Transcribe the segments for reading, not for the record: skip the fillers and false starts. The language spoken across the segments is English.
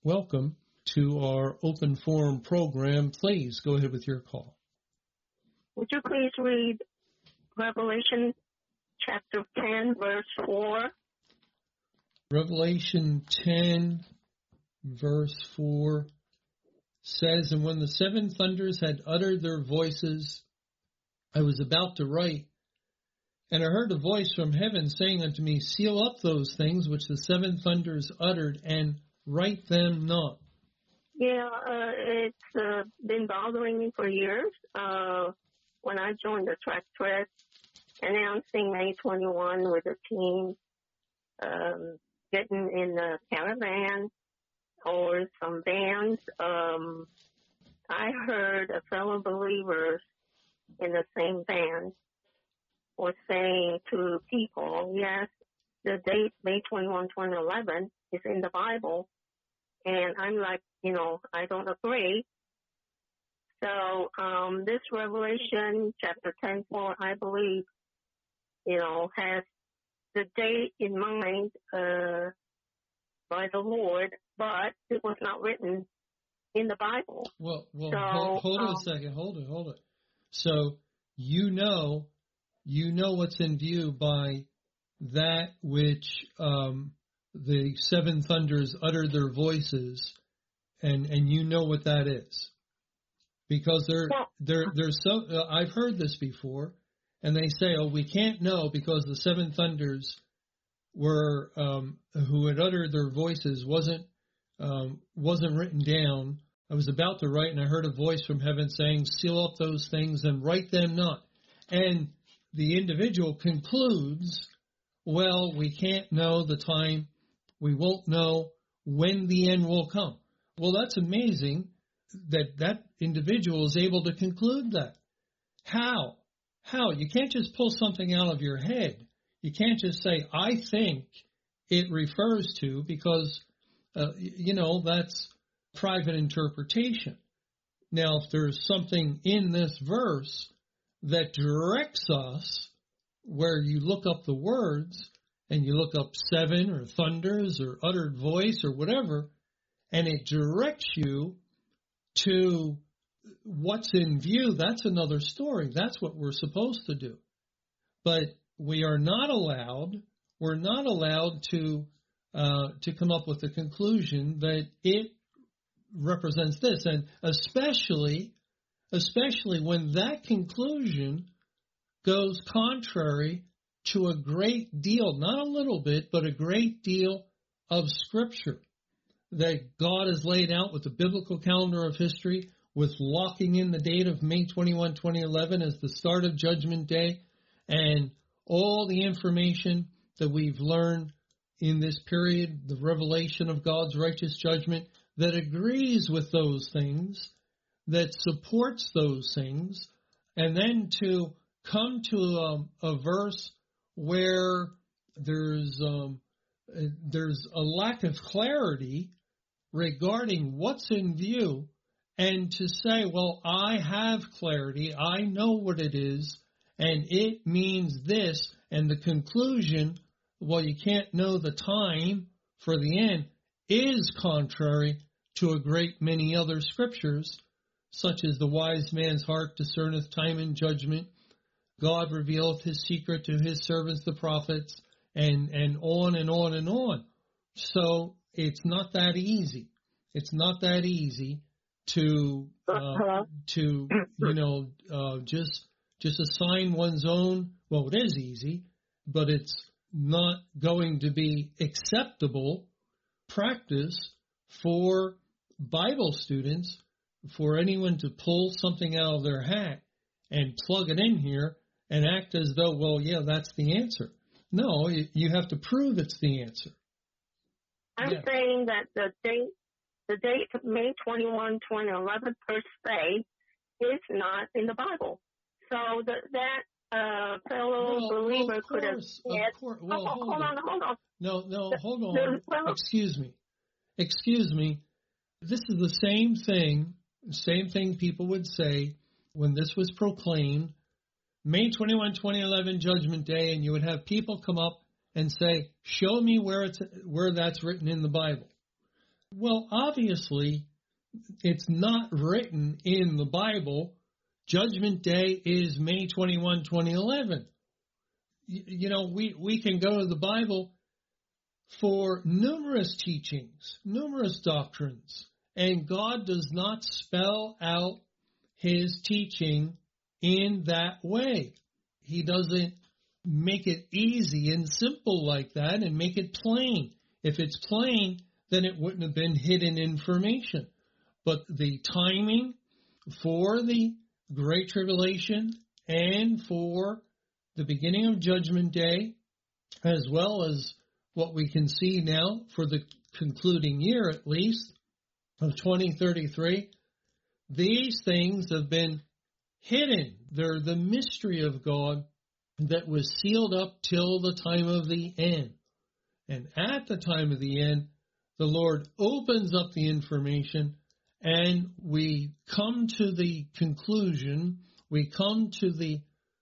Welcome to our open forum program. Please go ahead with your call. Would you please read Revelation chapter 10, verse 4? Revelation 10, verse 4 says, "And when the seven thunders had uttered their voices, I was about to write, and I heard a voice from heaven saying unto me, Seal up those things which the seven thunders uttered, and write them not." Yeah, it's been bothering me for years. When I joined the Track Thread, announcing May 21 with a team, getting in the caravan or some bands, I heard a fellow believers in the same band was saying to people, yes, the date May 21, 2011 is in the Bible. And I'm like, I don't agree. So this Revelation chapter 10:4, I believe, has the date in mind by the Lord, but it was not written in the Bible. Well, so, hold it a second. Hold it. So you know what's in view by that which the seven thunders uttered their voices, and you know what that is, because there's so I've heard this before, and they say, oh, we can't know because the seven thunders were who had uttered their voices wasn't written down. I was about to write, and I heard a voice from heaven saying, "Seal up those things and write them not." And the individual concludes, well, we can't know the time. We won't know when the end will come. Well, that's amazing that individual is able to conclude that. How? You can't just pull something out of your head. You can't just say, I think it refers to, because, that's private interpretation. Now, if there's something in this verse that directs us, where you look up the words and you look up seven or thunders or uttered voice or whatever, and it directs you to what's in view, that's another story. That's what we're supposed to do. But we're not allowed to come up with the conclusion that it represents this, and especially when that conclusion goes contrary to a great deal, not a little bit, but a great deal of Scripture that God has laid out with the biblical calendar of history, with locking in the date of May 21, 2011 as the start of Judgment Day, and all the information that we've learned in this period, the revelation of God's righteous judgment, that agrees with those things, that supports those things, and then to come to a verse where there's a lack of clarity regarding what's in view, and to say, well, I have clarity, I know what it is, and it means this, and the conclusion, well, you can't know the time for the end, is contrary to a great many other scriptures, such as the wise man's heart discerneth time and judgment, God revealeth his secret to his servants the prophets, and on and on and on. So it's not that easy. It's not that easy to just assign one's own. Well, it is easy, but it's not going to be acceptable practice for Bible students, for anyone to pull something out of their hat and plug it in here and act as though, well, yeah, that's the answer. No, you have to prove it's the answer. I'm saying that the date of May 21, 2011 per se is not in the Bible. So that fellow believer could have said, hold on. No, hold on. Excuse me. This is the same thing people would say when this was proclaimed, May 21, 2011, Judgment Day, and you would have people come up and say, show me where that's written in the Bible. Well, obviously, it's not written in the Bible. Judgment Day is May 21, 2011. We can go to the Bible for numerous teachings, numerous doctrines, and God does not spell out his teaching in that way. He doesn't make it easy and simple like that and make it plain. If it's plain, then it wouldn't have been hidden information. But the timing for the Great Tribulation and for the beginning of Judgment Day, as well as what we can see now for the concluding year, at least, of 2033, these things have been hidden. They're the mystery of God that was sealed up till the time of the end. And at the time of the end, the Lord opens up the information and we come to the conclusion, we come to the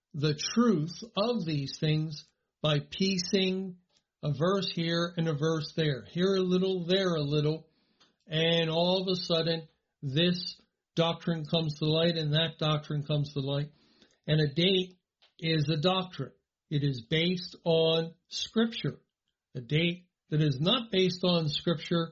truth of these things by piecing a verse here and a verse there. Here a little, there a little, and all of a sudden this doctrine comes to light and that doctrine comes to light. And a date is a doctrine. It is based on Scripture. A date that is not based on Scripture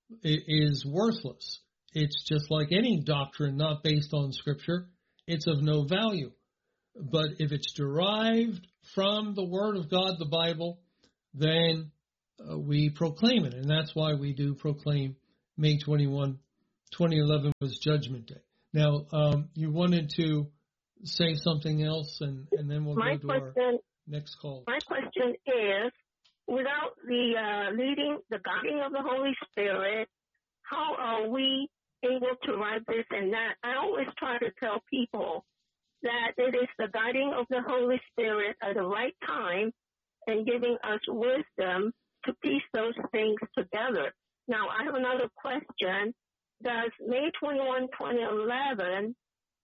is worthless. It's just like any doctrine not based on Scripture. It's of no value. But if it's derived from the Word of God, the Bible, then we proclaim it. And that's why we do proclaim May 21, 2011 was Judgment Day. Now, you wanted to say something else, and then we'll go to our next call. My question is, without the guiding of the Holy Spirit, how are we able to write this and that? I always try to tell people that it is the guiding of the Holy Spirit at the right time and giving us wisdom to piece those things together. Now, I have another question. Does May 21, 2011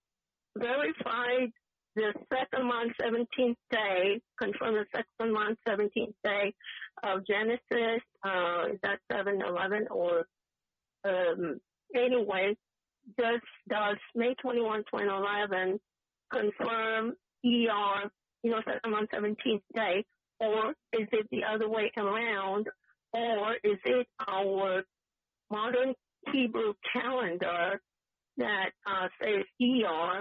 verify the second month, 17th day, confirm the second month, 17th day of Genesis? Is that 7/11 or anyway? Does May 21, 2011 confirm ER, second month, 17th day, or is it the other way around, or is it our modern Hebrew calendar that says ER,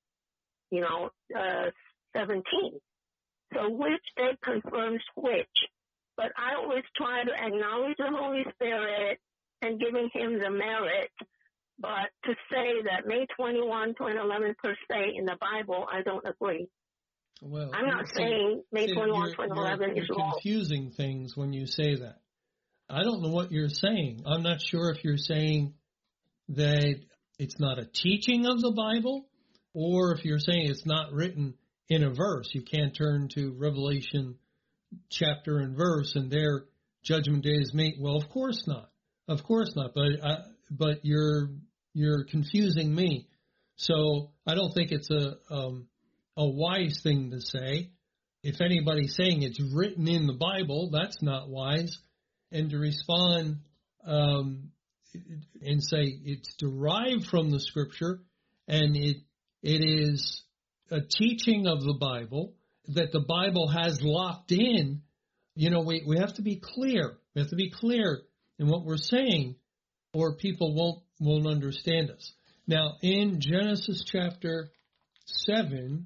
17? So which day confirms which? But I always try to acknowledge the Holy Spirit and giving him the merit. But to say that May 21, 2011 per se in the Bible, I don't agree. Well, I'm not saying May 21, 2011 is wrong. You're confusing things when you say that. I don't know what you're saying. I'm not sure if you're saying that it's not a teaching of the Bible, or if you're saying it's not written in a verse. You can't turn to Revelation chapter and verse, and their Judgment Day is made. Well, of course not. Of course not. But you're confusing me. So I don't think it's a wise thing to say. If anybody's saying it's written in the Bible, that's not wise. And to respond and say it's derived from the Scripture and it is a teaching of the Bible that the Bible has locked in, we have to be clear. We have to be clear in what we're saying, or people won't understand us. Now, in Genesis chapter 7,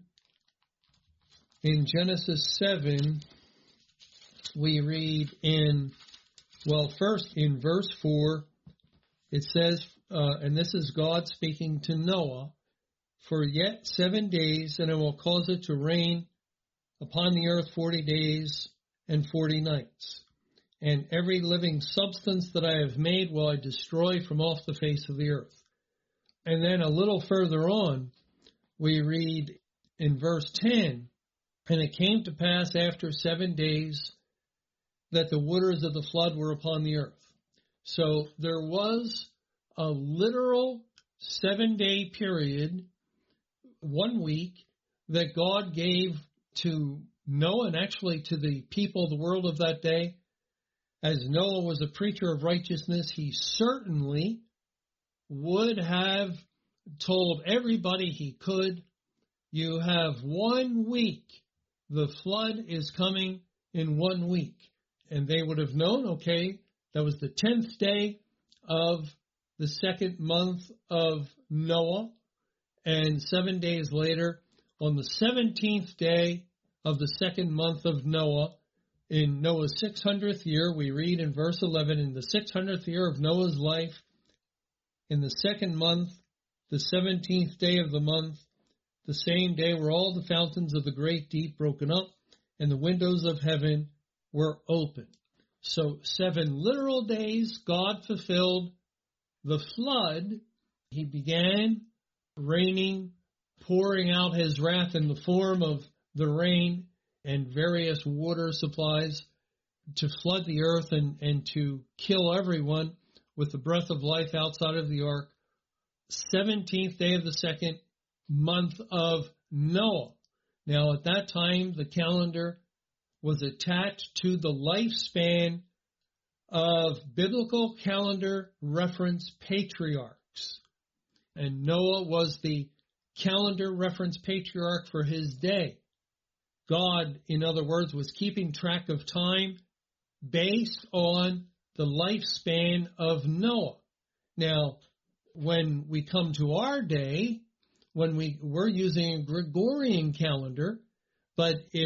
we read first in verse 4, it says, and this is God speaking to Noah, "For yet 7 days, and I will cause it to rain upon the earth 40 days and 40 nights. And every living substance that I have made will I destroy from off the face of the earth." And then a little further on, we read in verse 10, "And it came to pass after 7 days that the waters of the flood were upon the earth." So there was a literal 7-day period, 1 week, that God gave to Noah and actually to the people of the world of that day. as Noah was a preacher of righteousness, he certainly would have told everybody he could, you have 1 week. The flood is coming in 1 week. And they would have known, okay, that was the 10th day of the 2nd month of Noah. And 7 days later, on the 17th day of the 2nd month of Noah, in Noah's 600th year, we read in verse 11, in the 600th year of Noah's life, in the 2nd month, the 17th day of the month, the same day were all the fountains of the great deep broken up, and the windows of heaven were open. So 7 literal days God fulfilled the flood. He began raining, pouring out his wrath in the form of the rain and various water supplies to flood the earth and to kill everyone with the breath of life outside of the ark. 17th day of the 2nd month of Noah. Now, at that time, the calendar was attached to the lifespan of biblical calendar reference patriarchs. And Noah was the calendar reference patriarch for his day. God, in other words, was keeping track of time based on the lifespan of Noah. Now, when we come to our day, when we're using a Gregorian calendar, but if